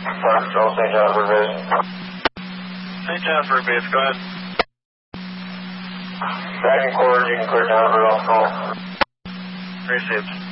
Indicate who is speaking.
Speaker 1: Foxtrot, St. John's Base.
Speaker 2: St. John's Base, go ahead.
Speaker 1: Back in court, you can clear John's off call.
Speaker 2: Received.